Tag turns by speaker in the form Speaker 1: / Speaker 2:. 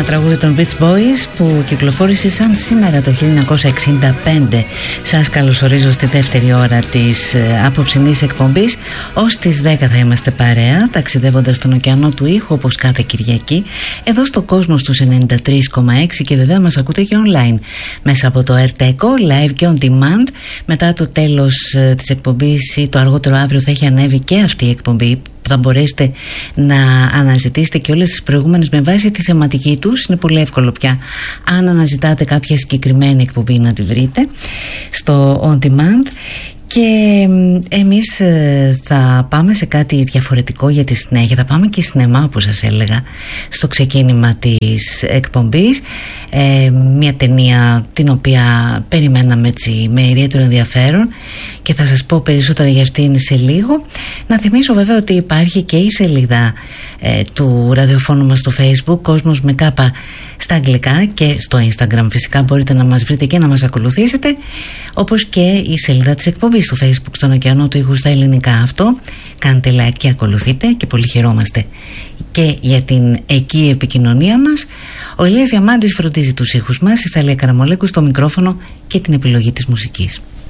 Speaker 1: Ένα τραγούδι των Beach Boys που κυκλοφόρησε σαν σήμερα το 1965. Σας καλωσορίζω στη δεύτερη ώρα της απόψινής εκπομπής. Ως τις 10 θα είμαστε παρέα, ταξιδεύοντας στον ωκεανό του ήχου όπως κάθε Κυριακή, εδώ στο κόσμο στους 93,6 και βέβαια μας ακούτε και online μέσα από το RTECO, live και on demand. Μετά το τέλος της εκπομπής ή το αργότερο αύριο θα έχει ανέβει και αυτή η εκπομπή, που θα μπορέσετε να αναζητήσετε και όλες τις προηγούμενες με βάση τη θεματική τους. Είναι πολύ εύκολο πια, αν αναζητάτε κάποια συγκεκριμένη εκπομπή, να τη βρείτε στο on demand. Και εμείς θα πάμε σε κάτι διαφορετικό για τη συνέχεια. Θα πάμε και σινεμά, όπως σας έλεγα στο ξεκίνημα της εκπομπής. Μια ταινία την οποία περιμέναμε έτσι με ιδιαίτερο ενδιαφέρον και θα σας πω περισσότερα για αυτήν σε λίγο. Να θυμίσω βέβαια ότι υπάρχει και η σελίδα του ραδιοφώνου μας στο Facebook, Κόσμος με Κάπα στα αγγλικά, και στο Instagram φυσικά μπορείτε να μας βρείτε και να μας ακολουθήσετε, όπως και η σελίδα της εκπομπής στο Facebook, στον ωκεανό του ήχου στα ελληνικά. Αυτό κάντε like και ακολουθείτε, και πολύ χαιρόμαστε και για την εκεί επικοινωνία μας. Ο Ηλίας Διαμάντης φροντίζει τους ήχους μας, η Θαλία Καραμολέκου στο μικρόφωνο και την επιλογή της μουσικής.